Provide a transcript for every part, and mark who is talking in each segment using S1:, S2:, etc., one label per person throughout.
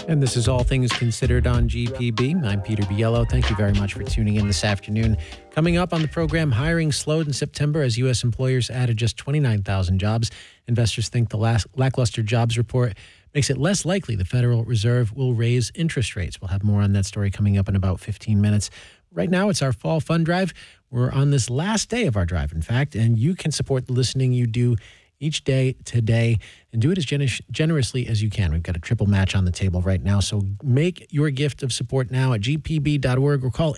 S1: And this is All Things Considered on GPB. I'm Peter Biello. Thank you very much for tuning in this afternoon. Coming up on the program, hiring slowed in September as U.S. employers added just 29,000 jobs. Investors think the lackluster jobs report makes it less likely the Federal Reserve will raise interest rates. We'll have more on that story coming up in about 15 minutes. Right now, it's our fall fund drive. We're on this last day of our drive, in fact, and you can support the listening you do each day today and do it as generously as you can. We've got a triple match on the table right now, so make your gift of support now at gpb.org or call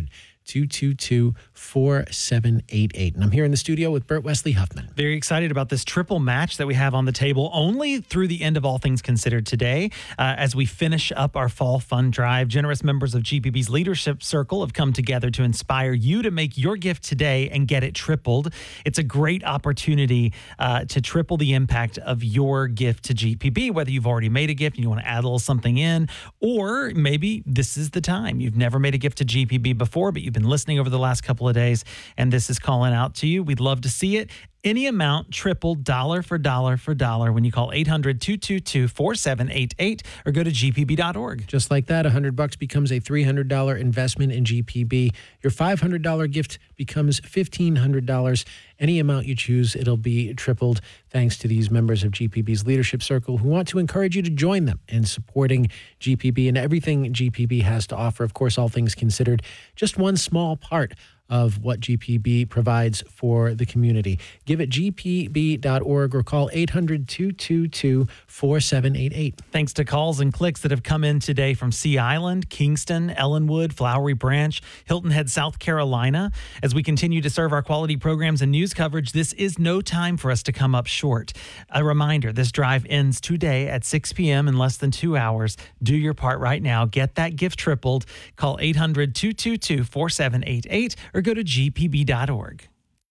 S1: 800-222-4788. And I'm here in the studio with Bert Wesley Huffman.
S2: Very excited about this triple match that we have on the table only through the end of All Things Considered today. As we finish up our fall fund drive, generous members of GPB's Leadership Circle have come together to inspire you to make your gift today and get it tripled. It's a great opportunity to triple the impact of your gift to GPB, whether you've already made a gift and you want to add a little something in, or maybe this is the time. You've never made a gift to GPB before, but you've been listening over the last couple of days, and this is calling out to you. We'd love to see it. Any amount tripled dollar for dollar for dollar when you call 800-222-4788 or go to gpb.org.
S1: Just like that, $100 becomes a $300 investment in GPB. Your $500 gift becomes $1,500. Any amount you choose, it'll be tripled thanks to these members of GPB's Leadership Circle who want to encourage you to join them in supporting GPB and everything GPB has to offer. Of course, all things considered, just one small part of what GPB provides for the community. Give at gpb.org or call 800-222-4788.
S2: Thanks to calls and clicks that have come in today from Sea Island, Kingston, Ellenwood, Flowery Branch, Hilton Head, South Carolina. As we continue to serve our quality programs and news coverage, this is no time for us to come up short. A reminder, this drive ends today at 6 p.m. in less than 2 hours. Do your part right now. Get that gift tripled. Call 800-222-4788 or go to gpb.org.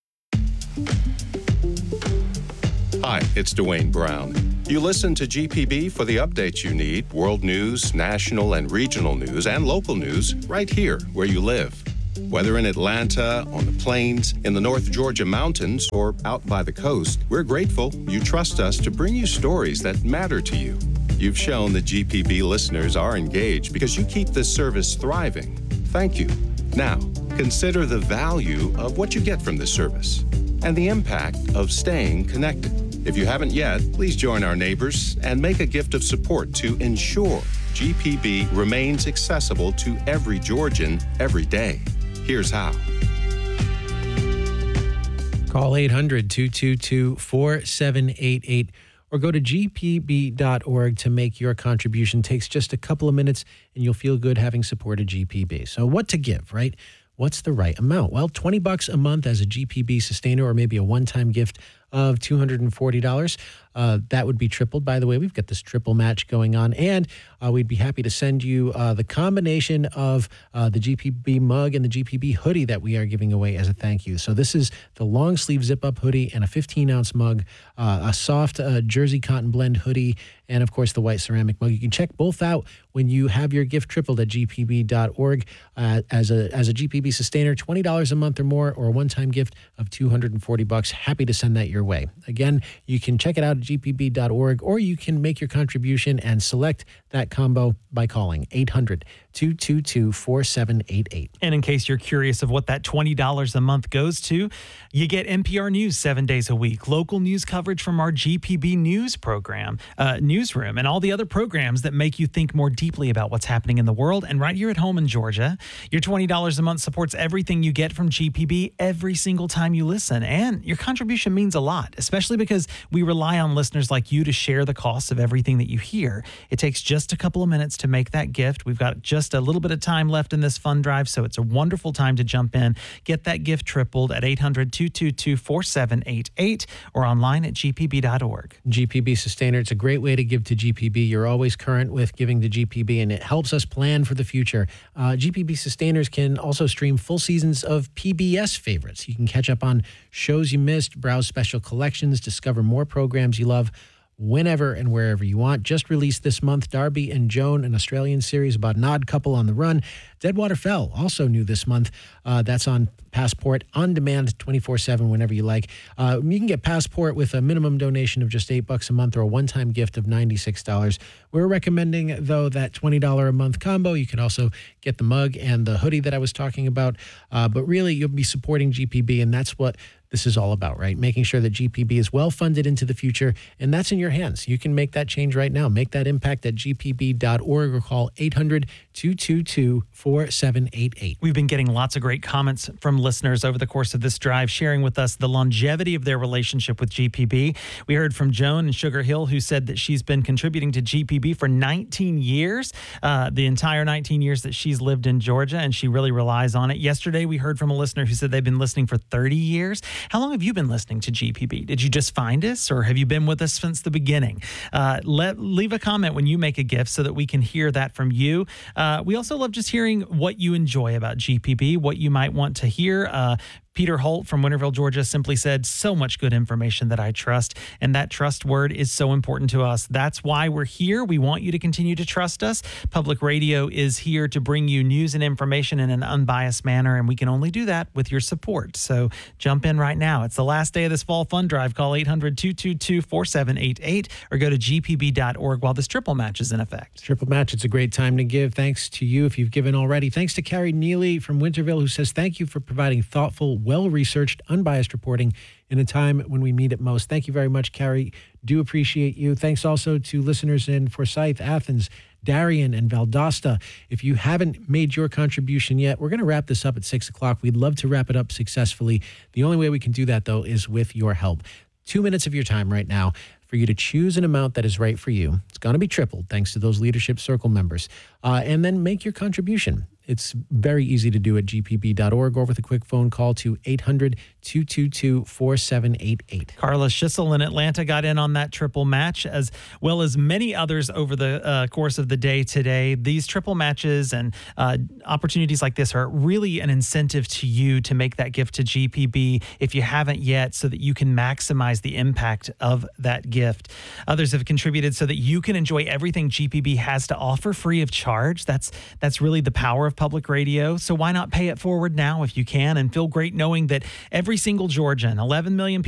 S3: Hi, it's Dwayne Brown. You listen to GPB for the updates you need, world news, national and regional news, and local news right here where you live. Whether in Atlanta, on the plains, in the North Georgia mountains, or out by the coast, we're grateful you trust us to bring you stories that matter to you. You've shown that GPB listeners are engaged because you keep this service thriving. Thank you. Now, consider the value of what you get from this service and the impact of staying connected. If you haven't yet, please join our neighbors and make a gift of support to ensure GPB remains accessible to every Georgian every day. Here's how.
S1: Call 800-222-4788 or go to gpb.org to make your contribution. Takes just a couple of minutes and you'll feel good having supported GPB. So what to give, right? What's the right amount? Well, $20 a month as a GPB sustainer or maybe a one-time gift of $240. That would be tripled. By the way, we've got this triple match going on, and we'd be happy to send you the combination of the GPB mug and the GPB hoodie that we are giving away as a thank you. So this is the long sleeve zip-up hoodie and a 15-ounce mug, a soft jersey cotton blend hoodie, and of course the white ceramic mug. You can check both out when you have your gift tripled at gpb.org. As a GPB sustainer, $20 a month or more, or a one-time gift of $240. Happy to send that your way. Again, you can check it out at gpb.org, or you can make your contribution and select that combo by calling 800-222-4788.
S2: And in case you're curious of what that $20 a month goes to, you get NPR News 7 days a week, local news coverage from our GPB News program, newsroom, and all the other programs that make you think more deeply about what's happening in the world. And right here at home in Georgia, your $20 a month supports everything you get from GPB every single time you listen. And your contribution means a lot, especially because we rely on listeners like you to share the costs of everything that you hear. It takes just a couple of minutes to make that gift. We've got just a little bit of time left in this fund drive, so it's a wonderful time to jump in. Get that gift tripled at 800-222-4788 or online at gpb.org.
S1: GPB Sustainer, it's a great way to give to GPB. You're always current with giving to GPB, and it helps us plan for the future. GPB Sustainers can also stream full seasons of PBS favorites. You can catch up on shows you missed, browse special collections, discover more programs you love, whenever and wherever you want. Just released this month, Darby and Joan, an Australian series about an odd couple on the run. Deadwater Fell, also new this month. That's on Passport on demand 24/7 whenever you like. You can get Passport with a minimum donation of just $8 a month or a one-time gift of $96. We're recommending, though, that $20 a month combo. You can also get the mug and the hoodie that I was talking about. But really, you'll be supporting GPB, and that's what this is all about, right? Making sure that GPB is well funded into the future, and that's in your hands. You can make that change right now. Make that impact at gpb.org or call 800-222-4788.
S2: We've been getting lots of great comments from listeners over the course of this drive, sharing with us the longevity of their relationship with GPB. We heard from Joan in Sugar Hill, who said that she's been contributing to GPB for 19 years, the entire 19 years that she's lived in Georgia, and she really relies on it. Yesterday, we heard from a listener who said they've been listening for 30 years. How long have you been listening to GPB? Did you just find us, or have you been with us since the beginning? Leave a comment when you make a gift so that we can hear that from you. We also love just hearing what you enjoy about GPB, what you might want to hear. Peter Holt from Winterville, Georgia, simply said, so much good information that I trust. And that trust word is so important to us. That's why we're here. We want you to continue to trust us. Public radio is here to bring you news and information in an unbiased manner, and we can only do that with your support. So jump in right now. It's the last day of this fall fund drive. Call 800-222-4788 or go to gpb.org while this triple match is in effect.
S1: Triple match, it's a great time to give. Thanks to you if you've given already. Thanks to Carrie Neely from Winterville, who says, thank you for providing thoughtful, well-researched, unbiased reporting in a time when we need it most. Thank you very much, Carrie. Do appreciate you. Thanks also to listeners in Forsyth, Athens, Darien, and Valdosta. If you haven't made your contribution yet, we're going to wrap this up at 6 o'clock. We'd love to wrap it up successfully. The only way we can do that, though, is with your help. 2 minutes of your time right now for you to choose an amount that is right for you. It's going to be tripled thanks to those Leadership Circle members. And then make your contribution. It's very easy to do at gpb.org or with a quick phone call to 800-222-4788.
S2: Carla Schissel in Atlanta got in on that triple match, as well as many others over the course of the day today. These triple matches and opportunities like this are really an incentive to you to make that gift to GPB if you haven't yet, so that you can maximize the impact of that gift. Others have contributed so that you can enjoy everything GPB has to offer free of charge. That's really the power of public radio. So why not pay it forward now if you can, and feel great knowing that every single Georgian, 11 million people,